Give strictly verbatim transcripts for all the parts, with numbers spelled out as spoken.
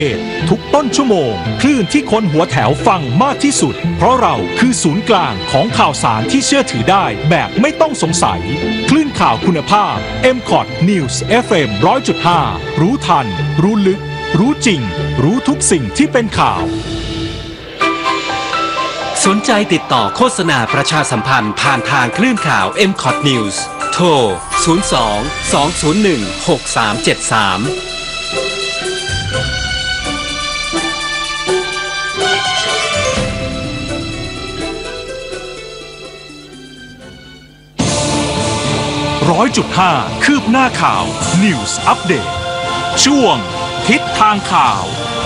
ทุกต้นชั่วโมงคลื่นที่คนหัวแถวฟังมากที่สุดเพราะเราคือศูนย์กลางของข่าวสารที่เชื่อถือได้แบบไม่ต้องสงสัยคลื่นข่าวคุณภาพ เอ็ม คอท News เอฟ เอ็ม หนึ่งร้อยจุดห้า รู้ทันรู้ลึกรู้จริงรู้ทุกสิ่งที่เป็นข่าวสนใจติดต่อโฆษณาประชาสัมพันธ์ผ่านทางคลื่นข่าว เอ็ม คอท News โทร ศูนย์ สอง สอง ศูนย์ หนึ่ง หก สาม เจ็ด สามร้อยจุดห้าคืบหน้าข่าว News Update ช่วงทิศทางข่าว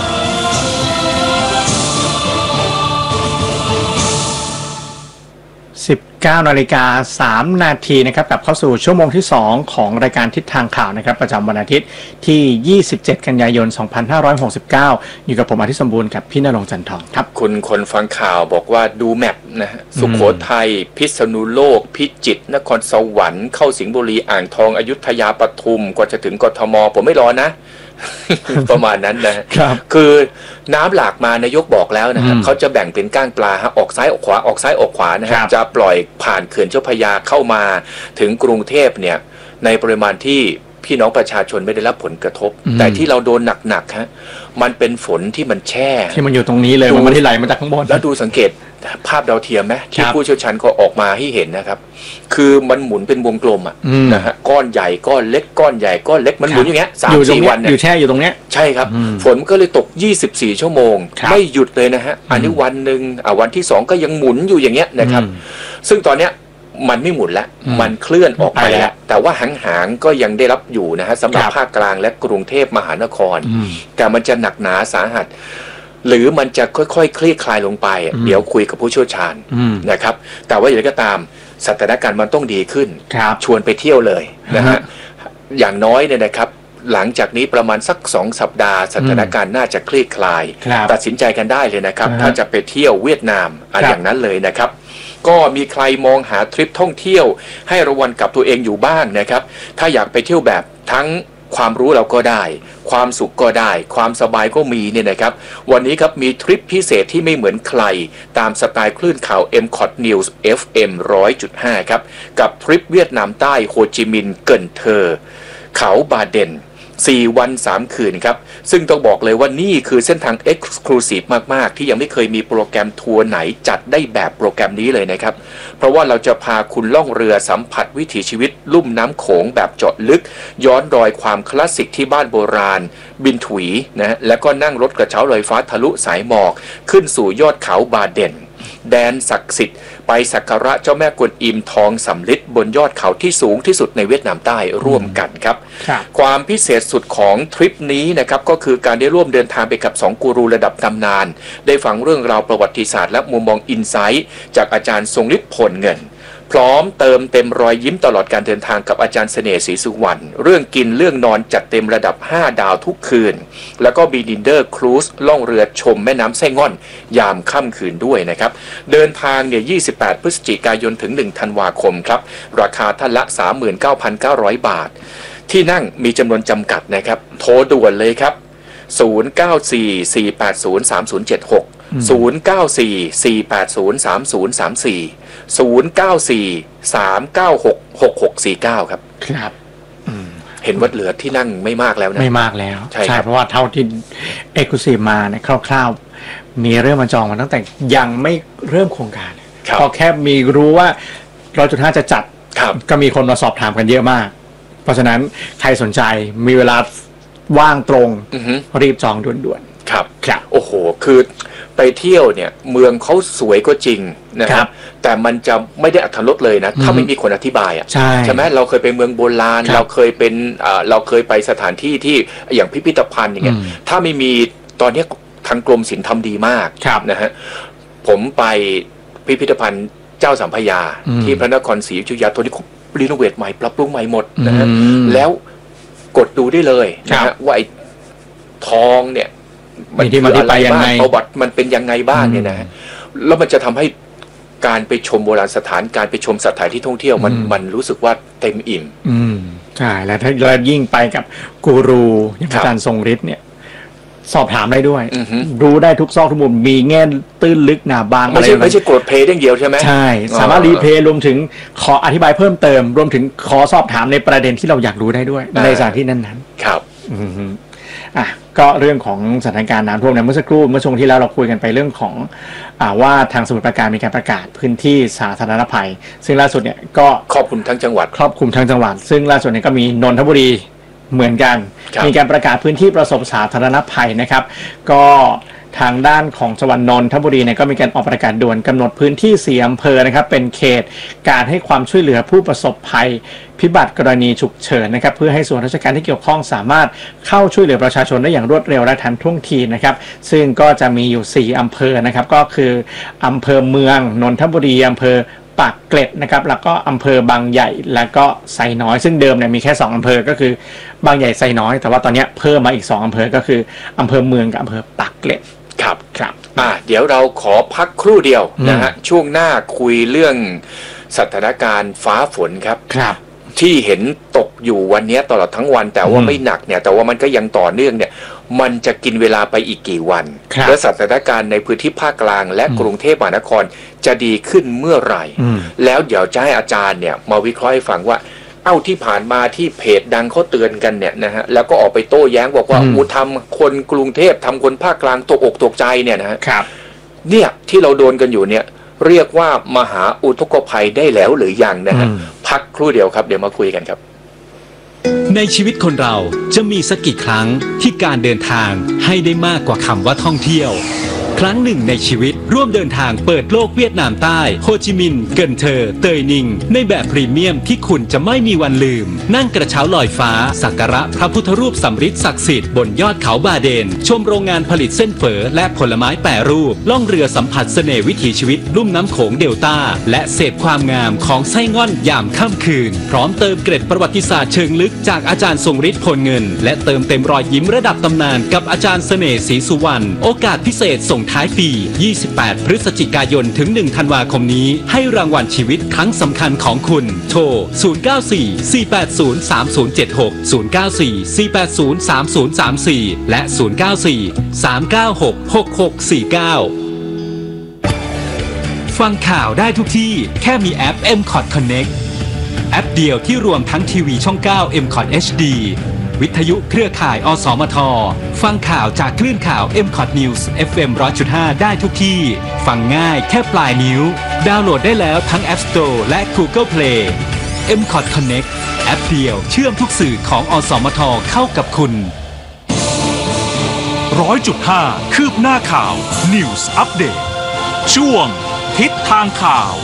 สิบเก้านาฬิกาสามนาทีนะครับกลับเข้าสู่ชั่วโมงที่สองของรายการทิศทางข่าวนะครับประจำวันอาทิตย์ที่ยี่สิบเจ็ดกันยายนสองพันห้าร้อยหกสิบเก้าอยู่กับผมอาทิตย์สมบูรณ์กับพี่ณรงค์จันทองครับคุณคนฟังข่าวบอกว่าดูแมปนะฮะสุโขทัยพิษณุโลกพิจิตรนครสวรรค์เข้าสิงห์บุรีอ่างทองอยุธยาปทุมกว่าจะถึงกทมผมไม่รอนะประมาณนั้นนะครับคือน้ำหลากมานายกบอกแล้วนะครับเขาจะแบ่งเป็นก้างปลาฮะออกซ้ายออกขวาออกซ้ายออกขวานะฮะจะปล่อยผ่านเขื่อนเจ้าพระยาเข้ามาถึงกรุงเทพเนี่ยในปริมาณที่พี่น้องประชาชนไม่ได้รับผลกระทบแต่ที่เราโดนหนักๆฮะมันเป็นฝนที่มันแช่ที่มันอยู่ตรงนี้เลยมันไม่ได้ไหลมาจากข้างบนแล้วดูสังเกตภาพดาวเทียมไหมที่ผู้เชี่ยวชาญก็ออกมาให้เห็นนะครับคือมันหมุนเป็นวงกลมอ่ะนะฮะก้อนใหญ่ก้อนเล็กก้อนใหญ่ก้อนเล็กมันหมุนอย่างเงี้ยสามสี่วันเนี่ยอยู่แช่อยู่ตรงเนี้ยใช่ครับฝนก็เลยตกยี่สิบสี่ชั่วโมงไม่หยุดเลยนะฮะอันนี้วันหนึ่งอ่ะวันที่สองก็ยังหมุนอยู่อย่างเงี้ยนะครับซึ่งตอนเนี้ยมันไม่หมุนแล้วมันเคลื่อนออกไปแล้วแต่ว่าหางๆก็ยังได้รับอยู่นะฮะสำหรับภาคกลางและกรุงเทพมหานครแต่มันจะหนักหนาสาหัสหรือมันจะค่อยๆคลี่คลายลงไปเดี๋ยวคุยกับผู้เชี่ยวชาญนะครับแต่ว่าอย่างไรก็ตามสถานการณ์มันต้องดีขึ้นชวนไปเที่ยวเลยนะฮะอย่างน้อยเนี่ยนะครับหลังจากนี้ประมาณสักสองสัปดาห์สถานการณ์น่าจะคลี่คลายตัดสินใจกันได้เลยนะครับถ้าจะไปเที่ยวเวียดนามอะไรอย่างนั้นเลยนะครับก็มีใครมองหาทริปท่องเที่ยวให้ระวังกับตัวเองอยู่บ้างนะครับถ้าอยากไปเที่ยวแบบทั้งความรู้เราก็ได้ความสุขก็ได้ความสบายก็มีเนี่ยนะครับวันนี้ครับมีทริปพิเศษที่ไม่เหมือนใครตามสไตล์คลื่นข่าว เอ็ม คอท News เอฟ เอ็ม หนึ่งร้อยจุดห้า ครับกับทริปเวียดนามใต้โฮจิมินห์เกินเธอเขาบาเดนสี่วันสามคืนครับซึ่งต้องบอกเลยว่านี่คือเส้นทาง Exclusive มากๆที่ยังไม่เคยมีโปรแกรมทัวร์ไหนจัดได้แบบโปรแกรมนี้เลยนะครับเพราะว่าเราจะพาคุณล่องเรือสัมผัสวิถีชีวิตลุ่มน้ำโขงแบบเจาะลึกย้อนรอยความคลาสสิกที่บ้านโบราณบินถุยนะแล้วก็นั่งรถกระเช้าลอยฟ้าทะลุสายหมอกขึ้นสู่ยอดเขาบาเดนแดนศักดิ์สิทธิ์ไปสักการะเจ้าแม่กวนอิมทองสำริดบนยอดเขาที่สูงที่สุดในเวียดนามใต้ร่วมกันครับความพิเศษสุดของทริปนี้นะครับก็คือการได้ร่วมเดินทางไปกับสองกูรูระดับตำนานได้ฟังเรื่องราวประวัติศาสตร์และมุมมองอินไซต์จากอาจารย์ทรงฤทธิ์ผลเงินพร้อมเติมเต็มรอยยิ้มตลอดการเดินทางกับอาจารย์เสน่ห์ศรีสุวรรณเรื่องกินเรื่องนอนจัดเต็มระดับห้าดาวทุกคืนแล้วก็บีดินเดอร์ครูซล่องเรือชมแม่น้ำไส้ง่อนยามค่ำคืนด้วยนะครับเดินทางเนี่ยยี่สิบแปดพฤศจิกายนถึงหนึ่งธันวาคมครับราคาท่านละ สามหมื่นเก้าพันเก้าร้อย บาทที่นั่งมีจำนวนจำกัดนะครับโทรด่วนเลยครับศูนย์ เก้า สี่ สี่ แปด ศูนย์ สาม ศูนย์ เจ็ด หก ศูนย์ เก้า สี่ สี่ แปด ศูนย์ สาม ศูนย์ สาม สี่ ศูนย์ เก้า สี่ สาม เก้า หก หก หก สี่ เก้าครับครับเห็นว่าเหลือที่นั่งไม่มากแล้วนะไม่มากแล้วใช่เพราะว่าเท่าที่เอกลุศิมาเนี่ยคร่าวๆมีเริ่มมาจองมาตั้งแต่ยังไม่เริ่มโครงการพอแค่มีรู้ว่า หนึ่งร้อยจุดห้า จะจัดก็มีคนมาสอบถามกันเยอะมากเพราะฉะนั้นใครสนใจมีเวลาว่างตรงรีบจองด่วนๆครับครับโอ้โหคือไปเที่ยวเนี่ยเมืองเขาสวยก็จริงนะครับแต่มันจะไม่ได้อรรถรสเลยนะถ้าไม่มีคนอธิบายอ่ะใช่ใช่ไหมเราเคยไปเมืองโบราณเราเคยเป็นเราเคยไปสถานที่ที่อย่างพิพิธภัณฑ์อย่างเงี้ยถ้าไม่มีตอนนี้ทางกรมศิลป์ทำดีมากนะฮะผมไปพิพิธภัณฑ์เจ้าสัมพยาที่พระนครศรีอยุธยาตัวนี้เขารีโนเวทใหม่ปรับปรุงใหม่หมดนะฮะแล้วกดดูได้เลยนะฮะว่าไอ้ทองเนี่ยมันที่มาที่ไปยังไงประวัติมันเป็นยังไงบ้างเนี่ยนะแล้วมันจะทำให้การไปชมโบราณสถานการไปชมสถานที่ท่องเที่ยวมันมันรู้สึกว่าเต็มอิ่มอืมใช่แล้วถ้าเรายิ่งไปกับกูรูอย่างอาจารย์ทรงฤทธิ์เนี่ยสอบถามได้ด้วยอือฮึรู้ได้ทุกซอกทุกมุมมีแง่ตื้นลึกหนาบางไม่ใช่ไม่ใช่กดเพลย์อย่างเดียวใช่ไหมใช่สามารถรีเพลย์รวมถึงขออธิบายเพิ่มเติม รวมถึงขอสอบถามในประเด็นที่เราอยากรู้ได้ด้วยในสถานที่นั้นๆครับอืมฮึอ่ะก็เรื่องของสถานการณ์น้ำท่วมเนี่ยเมื่อสักครู่เมื่อช่วงที่แล้วเราคุยกันไปเรื่องของอ่าว่าทางสมุทรปราการมีการประกาศพื้นที่สาธารณภัย ซึ่งล่าสุดเนี่ยก็ขอบคุณทั้งจังหวัดครอบคลุมทั้งจังหวัดซึ่งล่าสุดเนี่ยก็มีนนทบุรีเหมือนกันครับมีการประกาศพื้นที่ประสบสาธารณภัยนะครับ ก็ทางด้านของจังหวัดนนทบุรีเนี่ยก็มีการออกประกาศด่วนกำหนดพื้นที่สี่อำเภอนะครับเป็นเขตการให้ความช่วยเหลือผู้ประสบภัยพิบัติกรณีฉุกเฉินนะครับเพื่อให้ส่วนราชการที่เกี่ยวข้องสามารถเข้าช่วยเหลือประชาชนได้อย่างรวดเร็วและทันท่วงทีนะครับซึ่งก็จะมีอยู่สี่อำเภอนะครับก็คืออำเภอเมืองนนทบุรีอำเภอปากเกร็ดนะครับแล้วก็อำเภอบางใหญ่แล้วก็ไซน้อยซึ่งเดิมเนี่ยมีแค่สองอำเภอก็คือบางใหญ่ไซน้อยแต่ว่าตอนนี้เพิ่มมาอีกสองอำเภอก็คืออำเภอเมืองกับอำเภอปากเกร็ดครับครับอ่าเดี๋ยวเราขอพักครู่เดียวนะฮะช่วงหน้าคุยเรื่องสถานการณ์ฟ้าฝนครับครับที่เห็นตกอยู่วันนี้ตลอดทั้งวันแต่ว่าไม่หนักเนี่ยแต่ว่ามันก็ยังต่อเนื่องเนี่ยมันจะกินเวลาไปอีกกี่วัน และสถานการณ์ในพื้นที่ภาคกลางและกรุงเทพมหานครจะดีขึ้นเมื่อไหร่แล้วเดี๋ยวจะให้อาจารย์เนี่ยมาวิเคราะห์ให้ฟังว่าเอ้าที่ผ่านมาที่เพจดังเขาเตือนกันเนี่ยนะฮะแล้วก็ออกไปโต้แย้งบอกว่าอูทำคนกรุงเทพทำคนภาคกลางตกอกตกใจเนี่ยนะฮะครับเนี่ยที่เราโดนกันอยู่เนี่ยเรียกว่ามหาอุทกภัยได้แล้วหรือยังนะฮะพักครู่เดียวครับเดี๋ยวมาคุยกันครับในชีวิตคนเราจะมีสักกี่ครั้งที่การเดินทางให้ได้มากกว่าคำว่าท่องเที่ยวครั้งหนึ่งในชีวิตร่วมเดินทางเปิดโลกเวียดนามใต้โฮจิมินห์เกินเทอเตยนิงในแบบพรีเมียมที่คุณจะไม่มีวันลืมนั่งกระเช้าลอยฟ้าสักการะพระพุทธรูปสำริดศักดิ์สิทธิ์บนยอดเขาบาเดนชมโรงงานผลิตเส้นเฝอและผลไม้แปรรูปล่องเรือสัมผัสเสน่ห์วิถีชีวิตลุ่มน้ำโขงเดลต้าและเสพความงามของไส้ง่อนยามค่ำคืนพร้อมเติมเกร็ดประวัติศาสตร์เชิงลึกจากอาจารย์ทรงฤทธิ์พลเงินและเติมเต็มรอยยิ้มระดับตำนานกับอาจารย์เสน่ห์ศรีสุวรรณโอกาสพิเศษส่งท้ายปียี่สิบแปดพฤศจิกายนถึงหนึ่งธันวาคมนี้ให้รางวัลชีวิตครั้งสำคัญของคุณโทรศูนย์ เก้า สี่ สี่ แปด ศูนย์ สาม ศูนย์ เจ็ด หก ศูนย์ เก้า สี่ สี่ แปด ศูนย์ สาม ศูนย์ สาม สี่และศูนย์ เก้า สี่ สาม เก้า หก หก หก สี่ เก้าฟังข่าวได้ทุกที่แค่มีแอป เอ็ม คอท Connect แอปเดียวที่รวมทั้งทีวีช่องเก้า เอ็ม คอท เอช ดี วิทยุเครือข่าย อสมท ฟังข่าวจากคลื่นข่าว เอ็ม คอท News เอฟ เอ็ม หนึ่งร้อยจุดห้า ได้ทุกที่ ฟังง่ายแค่ปลายนิ้ว ดาวน์โหลดได้แล้วทั้ง App Store และ Google Play เอ็ม คอท Connect แอปเดียวเชื่อมทุกสื่อของอสมทเข้ากับคุณร้อยจุดห้า คืบหน้าข่าว News Update ช่วงทิศทางข่าว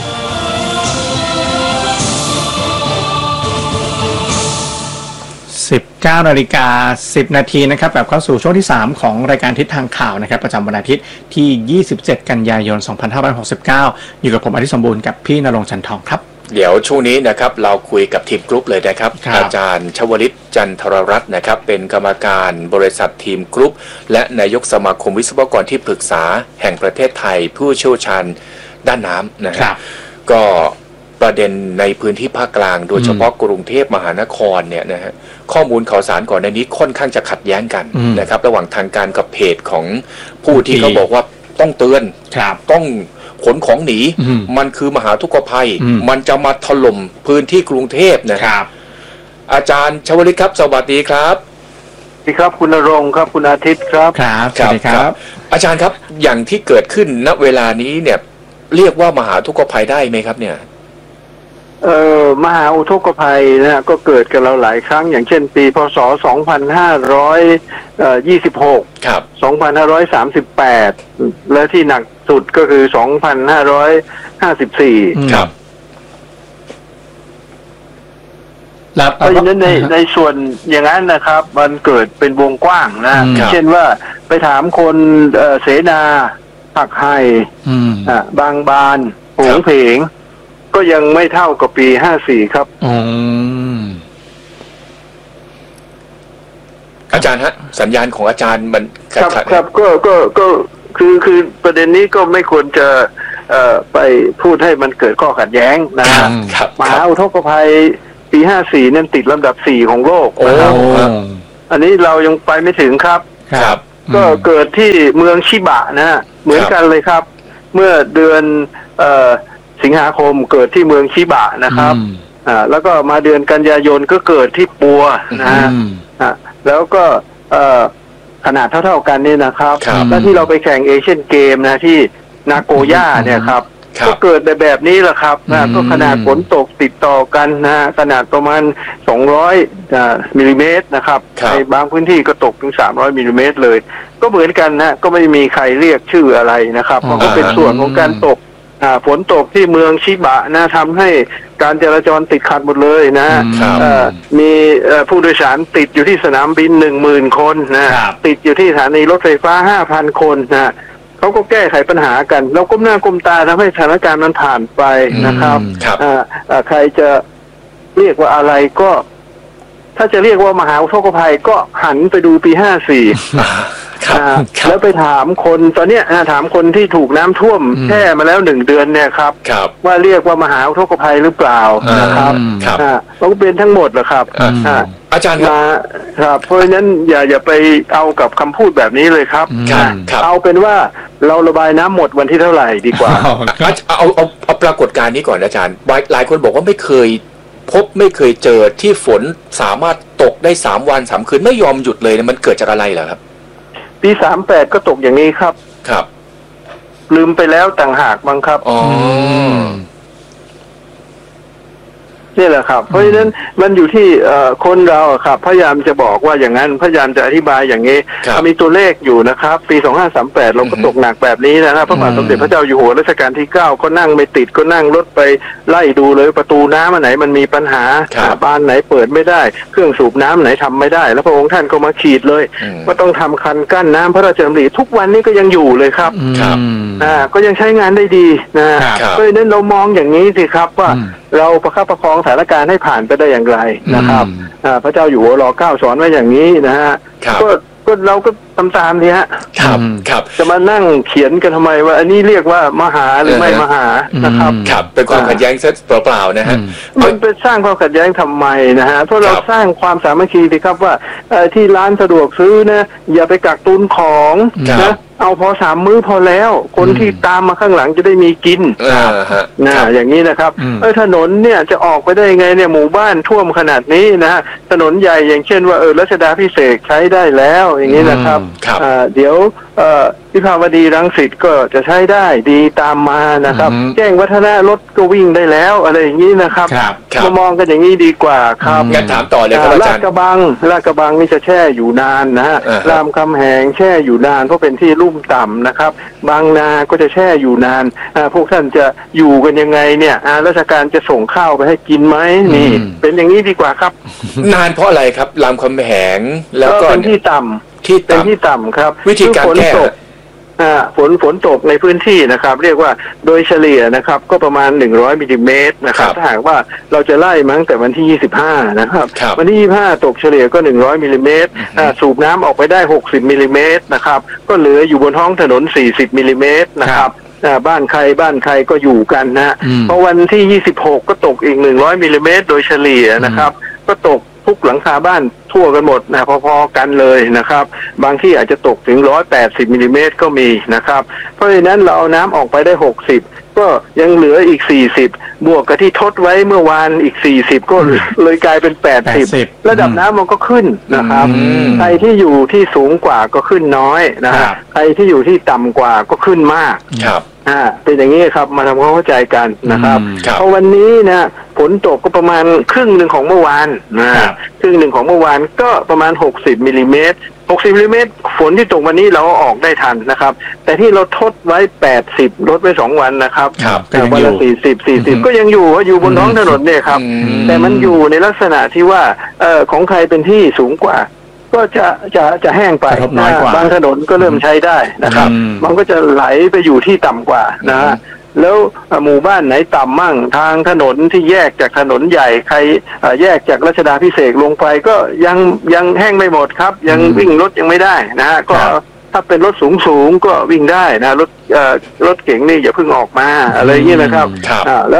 สิบเก้านาฬิกาสิบนาทีนะครับแบบเข้าสู่ช่วงที่สามของรายการทิศทางข่าวนะครับประจำวันอาทิตย์ที่ยี่สิบเจ็ดกันยายนสองพันห้าร้อยหกสิบเก้าอยู่กับผมอธิสมบูรณ์กับพี่ณรงค์จันทองครับเดี๋ยวช่วงนี้นะครับเราคุยกับทีมกรุ๊ปเลยนะครับอาจารย์ชวลิตจันทรรัตน์นะครับเป็นกรรมการบริษัททีมกรุ๊ปและนายกสมาคมวิศวกรที่ปรึกษาแห่งประเทศไทยผู้เชี่ยวชาญด้านน้ำนะครับก็ประเด็นในพื้นที่ภาคกลางโดยเฉพาะกรุงเทพมหานครเนี่ยนะฮะข้อมูลข่าวสารก่อนในนี้ค่อนข้างจะขัดแย้งกันนะครับระหว่างทางการกับเพจของผู้ที่เขาบอกว่าต้องเตือนต้องขนของหนีมันคือมหาทุกภัยมันจะมาถล่มพื้นที่กรุงเทพนะครับอาจารย์ชวลิตครับสวัสดีครับสวัสดีครับคุณณรงค์ครับคุณอาทิตย์ครับครับสวัสดีครับอาจารย์ครับอย่างที่เกิดขึ้นณเวลานี้เนี่ยเรียกว่ามหาทุกภัยได้ไหมครับเนี่ยเอ่อมหาอุทกภัยนะฮะก็เกิดกับเราหลายครั้งอย่างเช่นปีพ.ศ. สองพันห้าร้อยยี่สิบหกครับสองพันห้าร้อยสามสิบแปด และที่หนักสุดก็คือ สองพันห้าร้อยห้าสิบสี่ครับเพราะฉะนั้นในในส่วนอย่างนั้นนะครับมันเกิดเป็นวงกว้างนะเช่นว่าไปถามคนเสนาผักไห่บางบานโผงเพงก็ยังไม่เท่ากับปีห้าสี่ครับอืมอาจารย์ฮะสัญญาณของอาจารย์มันครับครับก็ก็ก็คือคือประเด็นนี้ก็ไม่ควรจะเอ่อไปพูดให้มันเกิดข้อขัดแย้งนะครับมหาอุทกภัยปีห้าสี่นั่นติดลำดับสี่ของโลกนะครับอันนี้เรายังไปไม่ถึงครับครับก็เกิดที่เมืองชิบะนะฮะเหมือนกันเลยครับเมื่อเดือนเอ่อสิงหาคมเกิดที่เมืองชิบะนะครับอ่าแล้วก็มาเดือนกันยายนก็เกิดที่ปัวนะฮะอ่าแล้วก็เอ่อขนาดเท่าๆกันนี่นะครับแล้วที่เราไปแข่งเอเชียนเกมนะที่นาโกย่าเนี่ยครับก็เกิดแบบนี้แหละครับนะก็ขนาดฝนตกติดต่อกันนะขนาดประมาณสองร้อยมิลลิเมตรนะครับในบางพื้นที่ก็ตกถึงสามร้อยมิลลิเมตรเลยก็เหมือนกันนะก็ไม่มีใครเรียกชื่ออะไรนะครับมันก็เป็นส่วนของการตกฝนตกที่เมืองชิบะนะทำให้การจราจรติดขัดหมดเลยนะมีผู้โดยสารติดอยู่ที่สนามบินหนึ่งหมื่นคนนะติดอยู่ที่สถานีรถไฟฟ้าห้าพันคนนะเขาก็แก้ไขปัญหากันเราก้มหน้าก้มตาทำให้สถานการณ์มันผ่านไปนะครับใครจะเรียกว่าอะไรก็ถ้าจะเรียกว่ามหาอุทกภัยก็หันไปดูปีห้าสี่แล้วไปถามคนตอนเนี้ยถามคนที่ถูกน้ำท่วมแช่มาแล้วหนึ่งเดือนเนี่ยครับว่าเรียกว่ามหาอุทกภัยหรือเปล่านะครับมันก็เป็นทั้งหมดแหละครับอาจารย์มาครับเพราะฉะนั้นอย่าอย่าไปเอากับคำพูดแบบนี้เลยครับเอาเป็นว่าเราระบายน้ำหมดวันที่เท่าไหร่ดีกว่าเอาเอาเอาปรากฏการณ์นี้ก่อนอาจารย์หลายคนบอกว่าไม่เคยพบไม่เคยเจอที่ฝนสามารถตกได้สามวันสามคืนไม่ยอมหยุดเลยมันเกิดจากอะไรเหรอครับปีสามแปดก็ตกอย่างนี้ครับครับลืมไปแล้วต่างหากบ้างครับอ๋อนี่แหละครับเพราะฉะนั้นมันอยู่ที่คนเราครับพยายามจะบอกว่าอย่างนั้นพยายามจะอธิบายอย่างนี้มีตัวเลขอยู่นะครับปีสองห้าสามแปดเราก็ตกหนักแบบนี้นะครับพระบาทสมเด็จพระเจ้าอยู่หัวรัชกาลที่เก้าก็นั่งไม่ติดก็นั่งรถไปไล่ดูเลยประตูน้ำอันไหนมันมีปัญหาบานไหนเปิดไม่ได้เครื่องสูบน้ำไหนทำไม่ได้แล้วพระองค์ท่านก็มาขีดเลยว่าต้องทำคันกั้นน้ำพระราชดำริทุกวันนี้ก็ยังอยู่เลยครับอ่าก็ยังใช้งานได้ดีนะเพราะฉะนั้นเรามองอย่างนี้สิครับว่าเราประคับประคองสถานการณ์ให้ผ่านไปได้อย่างไรนะครับพระเจ้าอยู่หัวรอเก้าสอนไว้อย่างนี้นะฮะก็ก็เราก็ตามตามนี่ฮะครับครับจะมานั่งเขียนกันทำไมว่าอันนี้เรียกว่ามหาหรือไม่มหานะครับครับเป็นความขัดแย้งเปล่าๆนะฮะมันเป็นสร้างความขัดแย้งทำไมนะฮะเพราะเราสร้างความสามัคคีสิครับว่าที่ร้านสะดวกซื้อนะอย่าไปกักตุนของนะเอาพอสามมื้อพอแล้วคนที่ตามมาข้างหลังจะได้มีกินนะอย่างนี้นะครับเออถนนเนี่ยจะออกไปได้ไงเนี่ยหมู่บ้านท่วมขนาดนี้นะฮะถนนใหญ่อย่างเช่นว่าเออรัชดาภิเษกใช้ได้แล้วอย่างนี้นะครับเดี๋ยววิภาวดีรังสิตก็จะใช้ได้ดีตามมานะครับแจ้งวัฒนะรถก็วิ่งได้แล้วอะไรอย่างนี้นะครับมามองกันอย่างนี้ดีกว่าครับงั้นถามต่อเลยครับอาจารย์ลาดกระบังลาดกระบังนี่จะแช่อยู่นานนะฮะรามคำแหงแช่อยู่นานเพราะเป็นที่ลุ่มต่ำนะครับบางนาก็จะแช่อยู่นานพวกท่านจะอยู่กันยังไงเนี่ยราชการจะส่งข้าวไปให้กินไหมนี่เป็นอย่างนี้ดีกว่าครับนานเพราะอะไรครับรามคำแหงแล้วก็เป็นที่ต่ำที่เป็นที่ต่ำครับวิธีการแก้ฝนฝนตกในพื้นที่นะครับเรียกว่าโดยเฉลี่ยนะครับก็ประมาณหนึ่งร้อยมิลลิเมตรนะครับถ้าหากว่าเราจะไล่มาตั้งแต่วันที่ยี่สิบห้านะครับวันที่ยี่สิบห้าตกเฉลี่ยก็หนึ่งร้อยมิลลิเมตรสูบน้ำออกไปได้หกสิบมิลลิเมตรนะครับก็เหลืออยู่บนท้องถนนสี่สิบมิลลิเมตรนะครับบ้านใครบ้านใครก็อยู่กันนะเพราะวันที่ยี่สิบหกก็ตกอีกหนึ่งร้อยมิลลิเมตรโดยเฉลี่ยนะครับก็ตกทุกหลังคาบ้านทั่วกันหมดนะพอๆกันเลยนะครับบางที่อาจจะตกถึงหนึ่งร้อยแปดสิบมิลลิเมตรก็มีนะครับเพราะฉะนั้นเราเอาน้ำออกไปได้หกสิบก็ยังเหลืออีกสี่สิบบวกกับที่ทดไว้เมื่อวานอีกสี่สิบก็เลยกลายเป็นแปดสิบระดับน้ำมันก็ขึ้นนะครับใครที่อยู่ที่สูงกว่าก็ขึ้นน้อยนะใครที่อยู่ที่ต่ำกว่าก็ขึ้นมากครับอ่าเป็นอย่างนี้ครับมาทำความเข้าใจกันนะครับเพราะวันนี้นะฝนตกก็ประมาณครึ่งหนึ่งของเมื่อวานนะครึ่งหนึ่งของเมื่อวานก็ประมาณหกสิบมิลลิเมตรหกสิบมิลลิเมตรฝนที่ตกวันนี้เราออกได้ทันนะครับแต่ที่เราทดไว้แปดสิบลดไว้สองวันนะครับวันละสี่สิบ สี่สิบก็ยังอยู่อยู่บนท้องถนนเนี่ยครับแต่มันอยู่ในลักษณะที่ว่าเอ่อของใครเป็นที่สูงกว่าก็จะจะจะแห้งไปบางถนนก็เริ่มใช้ได้นะครับมันก็จะไหลไปอยู่ที่ต่ำกว่านะแล้วหมู่บ้านไหนต่ำมั่งทางถนนที่แยกจากถนนใหญ่ใครแยกจากรัชดาภิเษกลงไปก็ยังยังแห้งไม่หมดครับยังวิ่งรถยังไม่ได้นะฮะก็ถ้าเป็นรถสูงสูงก็วิ่งได้นะรถรถเก๋งนี่อย่าเพิ่งออกมาอะไรอย่างนี้นะครับแล้ว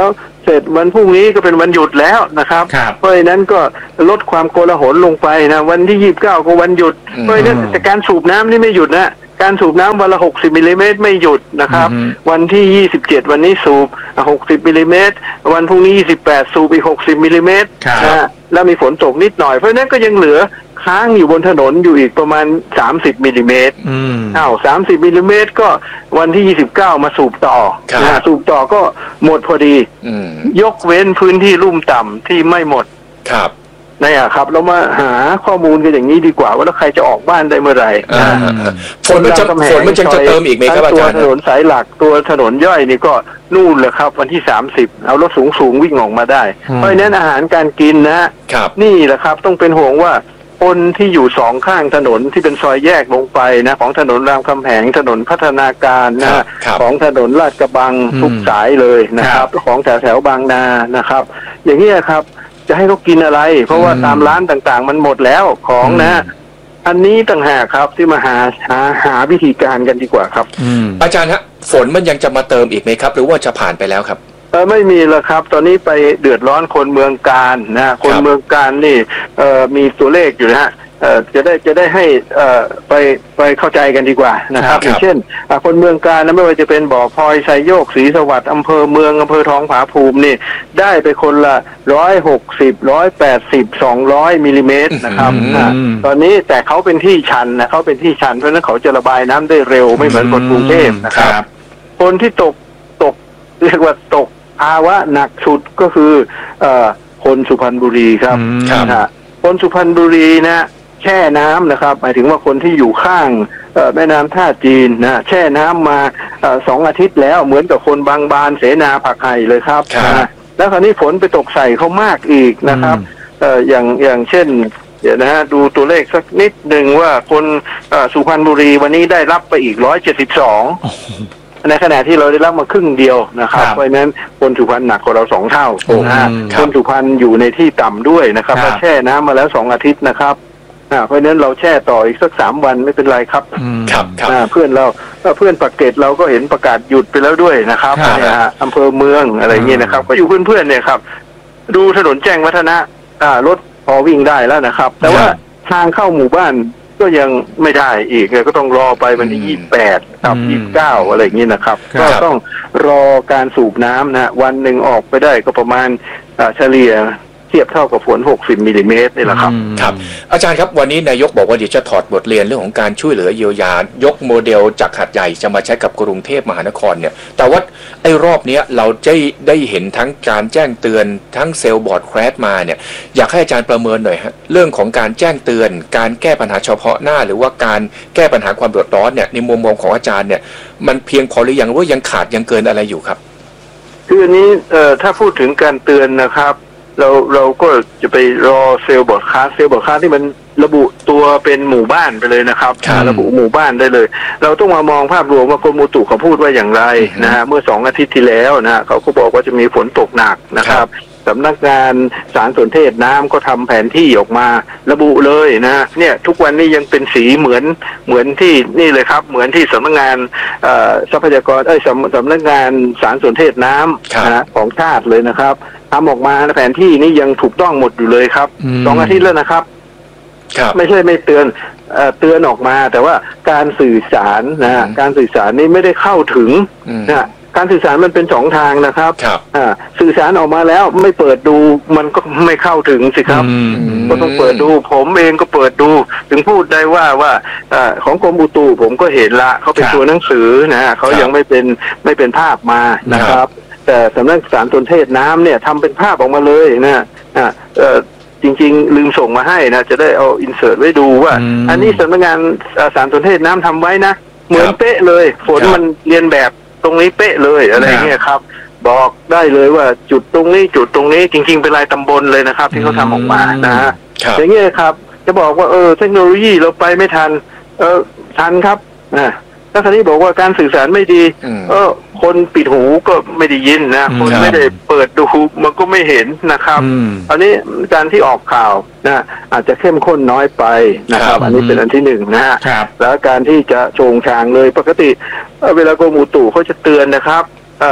เสร็จวันพรุ่งนี้ก็เป็นวันหยุดแล้วนะครับเพราะฉะนั้นก็ลดความโกลาหลลงไปนะวันที่ยี่สิบเก้าก็วันหยุดเพราะฉะนั้นแต่การสูบน้ำนี่ไม่หยุดนะการสูบน้ำวันละหกสิบมิลลิเมตรไม่หยุดนะครับวันที่ยี่สิบเจ็ดวันนี้สูบหกสิบมิลลิเมตรวันพรุ่งนี้ยี่สิบแปดสูบอีกหกสิบมิลลิเมตรนะแล้วมีฝนตกนิดหน่อยเพราะฉะนั้นก็ยังเหลือค้างอยู่บนถนนอยู่อีกประมาณสามสิบมิลลิเมตรอ้าวสามสิบมิลลิเมตรก็วันที่ยี่สิบเก้ามาสูบต่อนะสูบต่อก็หมดพอดียกเว้นพื้นที่ลุ่มต่ำที่ไม่หมดครับนี่อะครับเรามาหาข้อมูลกันอย่างนี้ดีกว่าว่าแล้วใครจะออกบ้านได้เมื่อไหร่ฝนมันจะฝนมันจะเติมอีกไหมครับอาจารย์ตัวถนนสายหลักตัวถนนย่อยนี่ก็นู่นเลยครับวันที่สามสิบเอารถสูงสูงวิ่งออกมาได้เพราะฉะนั้นอาหารการกินนะนี่แหละครับต้องเป็นห่วงว่าคนที่อยู่สองข้างถนนที่เป็นซอยแยกลงไปนะของถนนรามคำแหงถนนพัฒนาการนะของถนนลาดกระบังทุกสายเลยนะครับของแถวแถวบางนานะครับอย่างนี้ครับจะให้เขากินอะไรเพราะว่าตามร้านต่างๆมันหมดแล้วของนะอันนี้ต่างหากครับที่มาหาหาหาวิธีการกันดีกว่าครับอาจารย์ฮะฝนมันยังจะมาเติมอีกไหมครับหรือว่าจะผ่านไปแล้วครับเออไม่มีแล้วครับตอนนี้ไปเดือดร้อนคนเมืองการนะคนเมืองการนี่เอ่อมีตัวเลขอยู่นะฮะเอ่อจะได้จะได้ให้เอ่อไปไปเข้าใจกันดีกว่านะครับอย่างเช่นคนเมืองการนะไม่ว่าจะเป็นบ่อพลอยไซโยกศรีสวัสดิ์อำเภอเมืองอำเภอทองผาภูมินี่ได้ไปคนละร้อยหกสิบร้อยแปดสิบสองร้อยมิลลิเมตรนะครับตอนนี้แต่เขาเป็นที่ชันนะเขาเป็นที่ชันเพราะฉะนั้นเขาจะระบายน้ำได้เร็วไม่เหมือนคนกรุงเทพนะครับคนที่ตกตกเรียกว่าตกภาวะหนักสุดก็คือเอ่อคนสุพรรณบุรีครับคนสุพรรณบุรีนะแช่น้ำนะครับหมายถึงว่าคนที่อยู่ข้างแม่น้ำท่าจีนนะแช่น้ำมาสองอาทิตย์แล้วเหมือนกับคนบางบานเสนาผักไห่เลยครับนะแล้วคราวนี้ฝนไปตกใส่เขามากอีกนะครับเอ่ออย่างอย่างเช่นเดี๋ยวนะฮะดูตัวเลขสักนิดหนึ่งว่าคนสุพรรณบุรีวันนี้ได้รับไปอีกร้อยเจ็ดสิบสองในขณะที่เราได้รับมาครึ่งเดียวนะครับเพราะฉะนั้นคนสุพรรณหนักกว่าเราสองเท่านะฮะคนสุพรรณอยู่ในที่ต่ำด้วยนะครับมาแช่น้ำมาแล้วสองอาทิตย์นะครับเพราะฉะนั้นเราแช่ต่ออีกสักสามวันไม่เป็นไรครับครับเพื่อนเราเพื่อนปากเกร็ดเราก็เห็นประกาศหยุดไปแล้วด้วยนะครับเนี่ยฮะอำเภอเมืองอะไรเงี้ยนะครับก็อยู่เพื่อนๆเนี่ยครับดูถนนแจ้งวัฒนะรถพอวิ่งได้แล้วนะครับแต่ว่าทางเข้าหมู่บ้านก็ยังไม่ได้อีกก็ต้องรอไปวันที่ยี่สิบแปดครับยี่สิบเก้าอะไรอย่างนี้นะครับก็ต้องรอการสูบน้ำนะวันหนึ่งออกไปได้ก็ประมาณเฉลี่ยเทียบเท่ากับฝนหกสิบมิลลิเมตรนี่แหละครับครับอาจารย์ครับวันนี้นายกบอกว่าเดี๋ยวจะถอดบทเรียนเรื่องของการช่วยเหลือเยียวยายกโมเดลจากหาดใหญ่จะมาใช้กับกรุงเทพมหานครเนี่ยแต่ว่าไอ้รอบนี้เราได้ได้เห็นทั้งการแจ้งเตือนทั้งเซลล์บอร์ดแครชมาเนี่ยอยากให้อาจารย์ประเมินหน่อยฮะเรื่องของการแจ้งเตือนการแก้ปัญหาเฉพาะหน้าหรือว่าการแก้ปัญหาความเดือดร้อนเนี่ยในมุมมองของอาจารย์เนี่ยมันเพียงพอหรือยังว่ายังขาดยังเกินอะไรอยู่ครับคืออันนี้เอ่อถ้าพูดถึงการเตือนนะครับเราเราก็จะไปรอเซลล์บอร์ดคาสเซลล์บอร์ดคาสที่มันระบุตัวเป็นหมู่บ้านไปเลยนะครับระบุหมู่บ้านได้เลยเราต้องมามองภาพรวมว่ากรมอุตุเขาพูดว่าอย่างไรนะฮะเมื่อสองอาทิตย์ที่แล้วนะเขาก็บอกว่าจะมีฝนตกหนักนะครับสำนักงานสารสนเทศน้ำก็ทำแผนที่ออกมาระบุเลยนะเนี่ยทุกวันนี้ยังเป็นสีเหมือนเหมือนที่นี่เลยครับเหมือนที่สำนักงานทรัพยากรเอ้ยสำนักงานสารสนเทศน้ำนะของชาติเลยนะครับทำออกมาแผนที่นี้ยังถูกต้องหมดอยู่เลยครับสองอาทิตย์แล้วนะครับไม่ใช่ไม่เตือนเตือนออกมาแต่ว่าการสื่อสารนะการสื่อสารนี้ไม่ได้เข้าถึงนะการสื่อสารมันเป็นสองทางนะครับสื่อสารออกมาแล้วไม่เปิดดูมันก็ไม่เข้าถึงสิครับก็ต้องเปิดดูผมเองก็เปิดดูถึงพูดได้ว่าว่าของกรมอุตุผมก็เห็นละเขาเป็นตัวหนังสือนะเขายังไม่เป็นไม่เป็นภาพมานะครับแต่สำนักสารสนเทศน้ำเนี่ยทำเป็นภาพออกมาเลยนะอ่าเอ่อจริงๆลืมส่งมาให้นะจะได้เอาอินเสิร์ตไว้ดูว่าอันนี้สำนักงานสารสนเทศน้ำทำไว้นะเหมือนเป๊ะเลยฝนมันเรียนแบบตรงนี้เป๊ะเลยอะไรเงี้ยครับบอกได้เลยว่าจุดตรงนี้จุดตรงนี้จริงๆเป็นรายตำบลเลยนะครับที่เขาทำออกมานะฮะอย่างเงี้ยครับจะบอกว่าเออเทคโนโลยีเราไปไม่ทันเออทันครับนะถ้าท่านนี้บอกว่าการสื่อสารไม่ดีเออคนปิดหูก็ไม่ได้ยินนะคนไม่ได้เปิดดูมันก็ไม่เห็นนะครับอันนี้การที่ออกข่าวนะอาจจะเข้มข้นน้อยไปนะครับอันนี้เป็นอันที่หนึ่งนะฮะแล้วการที่จะโชงชางเลยปกติเวลากรมอุตุเขาจะเตือนนะครับ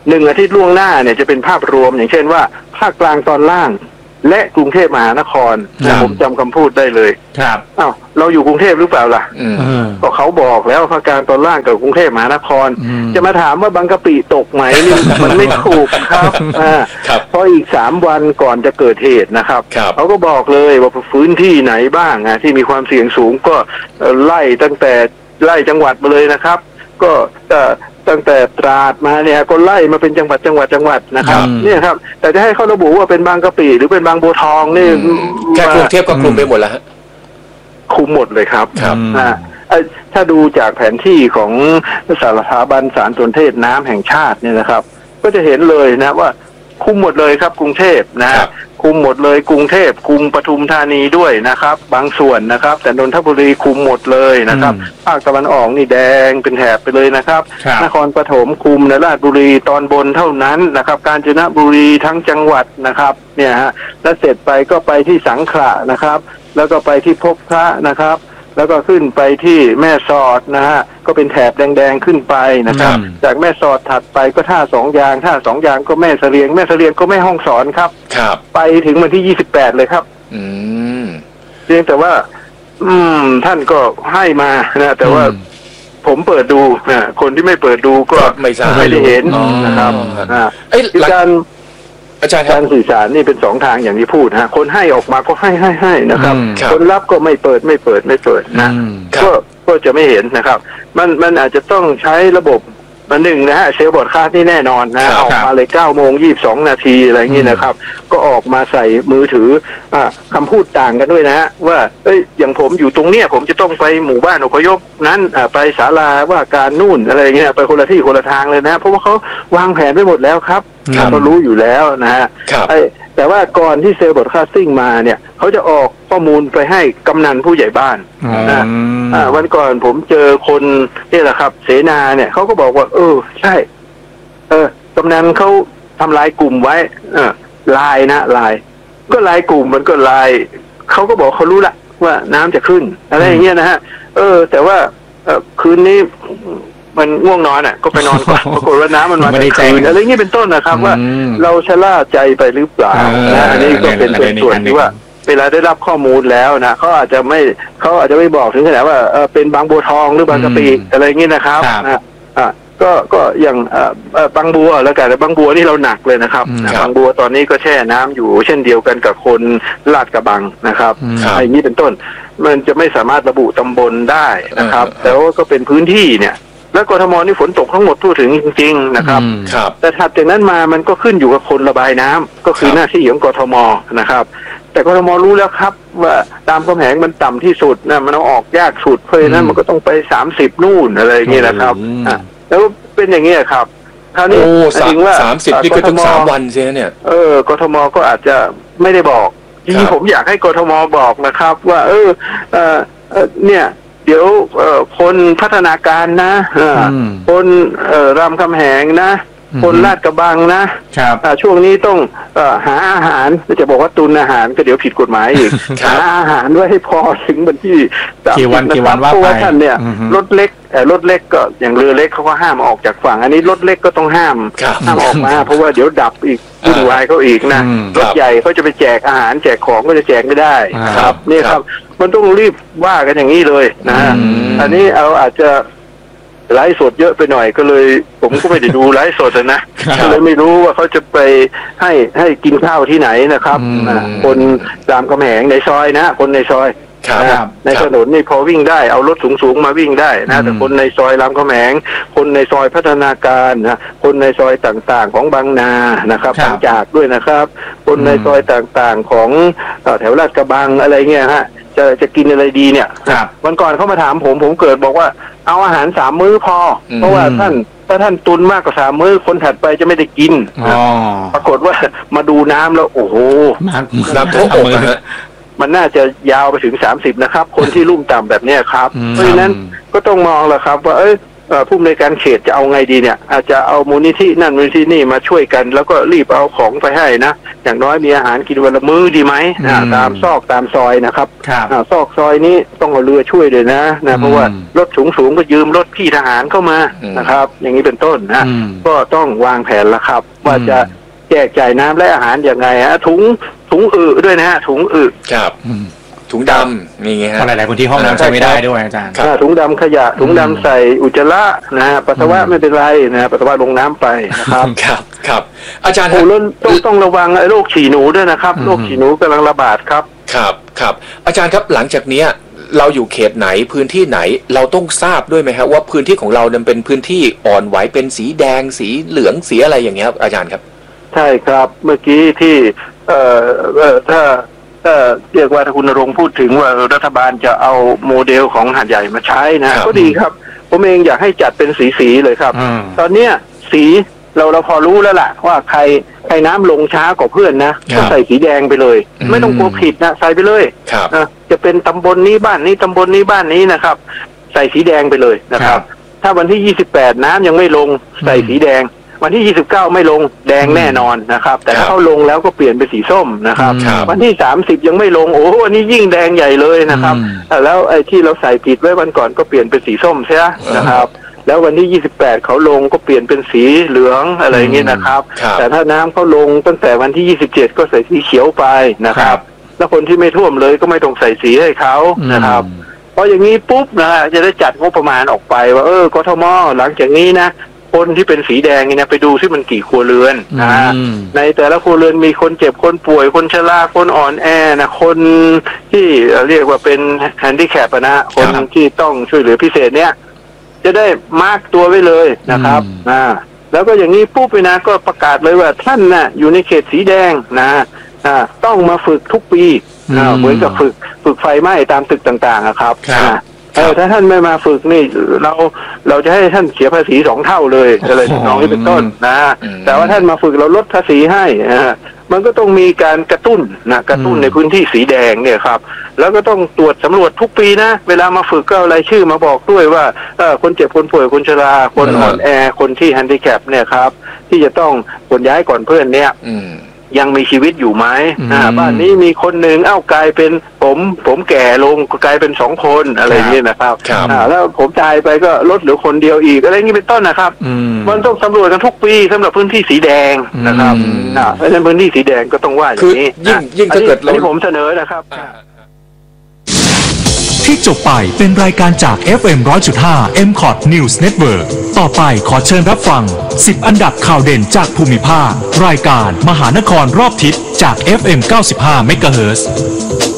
หนึ่งอาทิตย์ล่วงหน้าเนี่ยจะเป็นภาพรวมอย่างเช่นว่าภาคกลางตอนล่างและกรุงเทพมหานครผมจำคำพูดได้เลยครับอ้าวเราอยู่กรุงเทพหรือเปล่าล่ะก็เขาบอกแล้วภาคกลางตอนล่างกับกรุงเทพมหานครจะมาถามว่าบางกะปิตกไหมนี่มันไม่ถูกครับอ่าเพราะอีกสามวันก่อนจะเกิดเหตุนะครับเขาก็บอกเลยว่าพื้นที่ไหนบ้างอ่ะที่มีความเสี่ยงสูงก็ไล่ตั้งแต่ไล่จังหวัดมาเลยนะครับก็ตั้งแต่ตราดมาเนี่ยก็ไล่มาเป็นจังหวัดจังหวัดจังหวัดนะครับเนี่ยครับแต่จะให้เขาระบุว่าเป็นบางกะปิหรือเป็นบางบัวทองนี่แค่กรุงเทพก็คลุมไปหมดแล้วฮะคุมหมดเลยครับครับอ่าถ้าดูจากแผนที่ของสถาบันสารสนเทศน้ำแห่งชาติเนี่ยนะครับก็จะเห็นเลยนะว่าคุมหมดเลยครับกรุงเทพนะคุมหมดเลยกรุงเทพคุมปทุมธานีด้วยนะครับบางส่วนนะครับแต่นนทบุรีคุมหมดเลยนะครับภาคตะวันออกนี่แดงเป็นแถบไปเลยนะครับนครปฐมคุมนราชบุรีตอนบนเท่านั้นนะครับกาญจนบุรีทั้งจังหวัดนะครับเนี่ยฮะแล้วเสร็จไปก็ไปที่สังขละนะครับแล้วก็ไปที่พบพระนะครับแล้วก็ขึ้นไปที่แม่สอดนะฮะก็เป็นแถบแดงๆขึ้นไปนะครับจากแม่สอดถัดไปก็ท่าสองยางท่าสองยางก็แม่เสลียงแม่เสลียงก็แม่ห้องสอนครับครับไปถึงวันที่ยี่สิบแปดเลยครับอืมเพียงแต่ว่าอืมท่านก็ให้มานะแต่ว่าผมเปิดดูนะคนที่ไม่เปิดดูก็ไม่ทราบไม่ได้เห็นนะครับอ่าไอ้การอาจารย์การสื่อสารนี่เป็นสองทางอย่างที่พูดฮะคนให้ออกมาก็ให้ให้ให้นะครับคนรับก็ไม่เปิดไม่เปิดไม่เปิดนะก็ก็จะไม่เห็นนะครับมันมันอาจจะต้องใช้ระบบมันหนึ่งนะฮะเซลล์บอร์ดคาดที่แน่นอนนะออกมาเลยเก้าโมงยี่สิบสองนาทีอะไรอย่างนี้นะครับก็ออกมาใส่มือถืออ่าคำพูดต่างกันด้วยนะฮะว่าเอ้ยอย่างผมอยู่ตรงเนี้ยผมจะต้องไปหมู่บ้านอพยพนั้นอ่าไปศาลาว่าการนู่นอะไรเงี้ยไปคนละที่คนละทางเลยนะเพราะว่าเขาวางแผนไว้หมดแล้วครับเขารู้อยู่แล้วนะฮะแต่ว่าก่อนที่เซลล์บอร์ดคาสติ้งมาเนี่ยเขาจะออกข้อมูลไปให้กำนันผู้ใหญ่บ้านนะวันก่อนผมเจอคนนี่แหละครับเสนาเนี่ยเขาก็บอกว่าเออใช่เออกำนันเขาทำลายกลุ่มไว้เออลายนะลายก็ลายกลุ่มมันก็ลายเขาก็บอกเขารู้ละว่าน้ำจะขึ้นอะไรอย่างเงี้ยนะฮะเออแต่ว่าเออคืนนี้มันง่วงนอนอ่ะก็ไปนอนก่อนปรากฏว่าน้ำมันมาในคืนอะไรเงี้ยเป็นต้นนะครับว่าเราชะล่าใจไปหรือเปล่านะอันนี้ก็เป็นส่วนที่ว่าเวลาได้รับข้อมูลแล้วนะเขาอาจจะไม่เขาอาจจะไม่บอกถึงขนาดว่าเออเป็นบางบัวทองหรือบางกะปิอะไรเงี้ยนะครับนะอ่าก็ก็อย่างเอ่อบางบัวแล้วกันบางบัวนี่เราหนักเลยนะครับบางบัวตอนนี้ก็แช่น้ำอยู่เช่นเดียวกันกับคนลาดกระบังนะครับอย่างนี้เป็นต้นมันจะไม่สามารถระบุตำบลได้นะครับแต่ว่าก็เป็นพื้นที่เนี่ยแล้วกทมนี่ฝนตกทั้งหมดทั่วถึงจริงๆนะครับแต่ถัดจากนั้นมามันก็ขึ้นอยู่กับคนระบายน้ำก็คือหน้าที่ของกทมนะครับแต่กทมรู้แล้วครับว่าตามกำแพงมันต่ำที่สุดนะมันเอาออกยากสุดเพราะฉะนั้นมันก็ต้องไปสามสิบนู่นอะไรอย่างเงี้ยนะครับอ่ะแล้วเป็นอย่างเงี้ยครับคราวนี้จริงว่าสามสิบนี่ก็ต้องสามวันใช่ไหมเนี่ยเออกทมก็อาจจะไม่ได้บอกจริงๆผมอยากให้กทมบอกนะครับว่าเออเออเนี่ยเดี๋ยวคนพัฒนาการนะคนรามคำแหงนะคนลาดกระบังนะช่วงนี้ต้องหาอาหารจะบอกว่าตุนอาหารก็เดี๋ยวผิดกฎหมายอีกหาอาหารไว้ให้พอถึงวันที่กี่วันกี่วันว่าไปเพราะว่าท่านเนี่ยรถเล็กรถเล็กก็อย่างเรือเล็กเขาก็ห้ามออกจากฝั่งอันนี้รถเล็กก็ต้องห้ามห้ามออกมาเพราะว่าเดี๋ยวดับอีกวุ่นวายเขาอีกนะรถใหญ่เขาจะไปแจกอาหารแจกของก็จะแจกไม่ได้ครับนี่ครับมันต้องรีบว่ากันอย่างนี้เลยนะอันนี้เราอาจจะไลฟ์สดเยอะไปหน่อยก็เลยผมก็ไม่ได้ดูไลฟ์สดนะก็เลยไม่รู้ว่าเขาจะไปให้ให้กินข้าวที่ไหนนะครับคนรามคำแหงในซอยนะคนในซอยในถนนนี่พอวิ่งได้เอารถสูงๆมาวิ่งได้นะแต่คนในซอยรามคำแหงคนในซอยพัฒนาการนะคนในซอยต่างๆของบางนานะครับบางจากด้วยนะครับคนในซอยต่างๆของแถวลาดกระบังอะไรเงี้ยฮะจะจะกินอะไรดีเนี่ยวันก่อนเขามาถามผมผมเกิดบอกว่าเอาอาหารสามมื้อพอเพราะว่าท่านถ้าท่านตุนมากกว่าสามมื้อคนถัดไปจะไม่ได้กินปรากฏว่ามาดูน้ำแล้วโอ้โหน้ำท่วมมันน่าจะยาวไปถึงสามสิบนะครับคนที่ลุ่มต่ำแบบนี้ครับเพราะฉะนั้นก็ต้องมองแหละครับว่าเอ้ยผู้อำนวยการเขตจะเอาไงดีเนี่ยอาจจะเอามูลนิธินั่นมูลนิธินี่มาช่วยกันแล้วก็รีบเอาของไปให้นะอย่างน้อยมีอาหารกินวันละมื้อดีไหมตามซอกตามซอยนะครับซอกซอยนี้ต้องเอาเรือช่วยเลยนะนะเพราะว่ารถสูงสูงก็ยืมรถพี่ทหารเข้ามานะครับอย่างนี้เป็นต้นนะก็ต้องวางแผนละครับว่าจะแจกจ่ายน้ำและอาหารอย่างไงฮะถุงถุงอึด้วยนะฮะถุงอึครับถุงดำมีไงฮะหลายๆคนที่ห้องน้ำใช้ไม่ได้ด้วยอาจารย์ถุงดำขยะถุงดำใส่อุจจาระนะฮะปัสสาวะไม่เป็นไรนะปัสสาวะลงน้ำไปนะครับครับครับอาจารย์ครับต้องต้องระวังโรคฉี่หนูด้วยนะครับโรคฉี่หนูกำลังระบาดครับครับครับอาจารย์ครับหลังจากนี้เราอยู่เขตไหนพื้นที่ไหนเราต้องทราบด้วยไหมครับว่าพื้นที่ของเราเนี่ยเป็นพื้นที่อ่อนไหวเป็นสีแดงสีเหลืองสีอะไรอย่างเงี้ยครับอาจารย์ครับใช่ครับเมื่อกี้ที่เอ่อเอ่อถ้าถ้าเรียกว่าถ้าคุณณรงค์พูดถึงว่ารัฐบาลจะเอาโมเดลของหาดใหญ่มาใช้นะก็ดีครับผมเองอยากให้จัดเป็นสีๆเลยครับตอนเนี้ยสีเราเราพอรู้แล้วล่ะว่าใครใครน้ำลงช้ากว่าเพื่อนนะก็ใส่สีแดงไปเลยไม่ต้องกลัวผิดนะใส่ไปเลยนะจะเป็นตำบลนี้บ้านนี้ตำบลนี้บ้านนี้นะครับใส่สีแดงไปเลยนะครับถ้าวันที่ยี่สิบแปดน้ำยังไม่ลงใส่สีแดงวันที่ยี่สิบเก้าไม่ลงแดงแน่นอนนะครับแต่ถ้าเขาลงแล้วก็เปลี่ยนเป็นสีส้มนะครับวันที่สามสิบยังไม่ลงโอ้วันนี้ยิ่งแดงใหญ่เลยนะครับแล้วไอ้ที่เราใส่ผิดไว้วันก่อนก็เปลี่ยนเป็นสีส้มใช่ไหมนะครับแล้ววันที่ยี่สิบแปดเขาลงก็เปลี่ยนเป็นสีเหลืองอะไรอย่างเงี้ยนะครับแต่ถ้าน้ำเขาลงตั้งแต่วันที่ยี่สิบเจ็ดก็ใส่สีเขียวไปนะครับแล้วคนที่ไม่ท่วมเลยก็ไม่ต้องใส่สีให้เขานะครับเพราะอย่างนี้ปุ๊บนะจะได้จัดงบประมาณออกไปว่าเออกทมหลังจากนี้นะคนที่เป็นสีแดงเนี่ยไปดูที่มันกี่ครัวเรือนนะในแต่ละครัวเรือนมีคนเจ็บคนป่วยคนชราคนอ่อนแอนะคนที่เรียกว่าเป็นแฮนดิแคปนะคนที่ต้องช่วยเหลือพิเศษเนี่ยจะได้มาร์กตัวไว้เลยนะครับอ่าแล้วก็อย่างนี้ปุ๊บไปนะก็ประกาศเลยว่าท่านน่ะอยู่ในเขตสีแดงนะอ่าต้องมาฝึกทุกปีอ่าเหมือนกับฝึกฝึกไฟไหม้ตามตึกต่างๆนะครับเออถ้าท่านไม่มาฝึกนี่เราเราจะให้ท่านเสียภาษีสองเท่าเลยอะไรน้องนี่เป็นต้นนะแต่ว่าท่านมาฝึกเราลดภาษีให้นะมันก็ต้องมีการกระตุ้นนะกระตุ้นในพื้นที่สีแดงเนี่ยครับแล้วก็ต้องตรวจสำรวจทุกปีนะเวลามาฝึกก็เอารายชื่อมาบอกด้วยว่าเออคนเจ็บคนป่วยคนชราคนอ่อนแอคนที่แฮนดิแคปเนี่ยครับที่จะต้องขนย้ายก่อนเพื่อนเนี่ยยังมีชีวิตอยู่ไหมอ่าบ้านนี้มีคนหนึ่งเอ้ากลายเป็นผมผมแก่ลงกลายเป็นสองคนอะไรอย่างนี้นะครับอ่าแล้วผมตายไปก็ลดเหลือคนเดียวอีกอะไรอย่างนี้เป็นต้นนะครับมันต้องสำรวจกันทุกปีสำหรับพื้นที่สีแดงนะครับอ่าเพราะฉะนั้นพื้นที่สีแดงก็ต้องว่าอย่างนี้ยิ่งยิ่งถ้าเกิดอันนี้ผมเสนอนะครับที่จบไปเป็นรายการจาก เอฟ เอ็ม หนึ่งร้อยจุดห้า เอ็ม คอท News Network ต่อไปขอเชิญรับฟังสิบอันดับข่าวเด่นจากภูมิภาครายการมหานครรอบทิศจาก เอฟ เอ็ม เก้าสิบห้า เมกะเฮิรตซ์